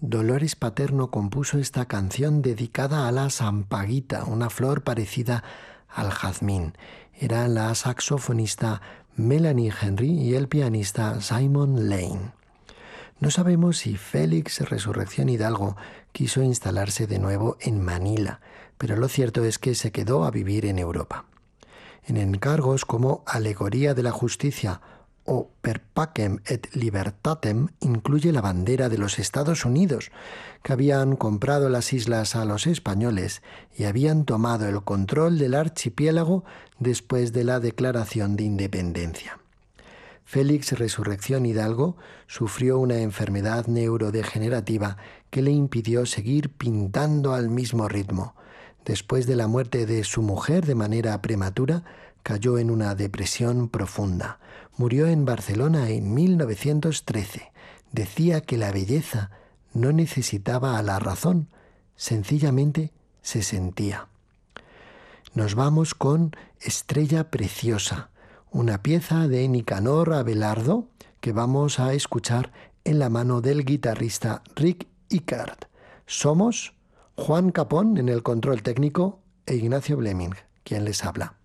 Dolores Paterno compuso esta canción dedicada a la sampaguita, una flor parecida al jazmín. Era la saxofonista Melanie Henry y el pianista Simon Lane. No sabemos si Félix Resurrección Hidalgo quiso instalarse de nuevo en Manila, pero lo cierto es que se quedó a vivir en Europa. En encargos como Alegoría de la Justicia o Per Pacem et Libertatem incluye la bandera de los Estados Unidos, que habían comprado las islas a los españoles y habían tomado el control del archipiélago después de la declaración de independencia. Félix Resurrección Hidalgo sufrió una enfermedad neurodegenerativa que le impidió seguir pintando al mismo ritmo. Después de la muerte de su mujer de manera prematura, cayó en una depresión profunda. Murió en Barcelona en 1913. Decía que la belleza no necesitaba a la razón, sencillamente se sentía. Nos vamos con Estrella Preciosa, una pieza de Nicanor Abelardo que vamos a escuchar en la mano del guitarrista Rick Icard. Somos Juan Capón en el control técnico e Ignacio Bleming, quien les habla.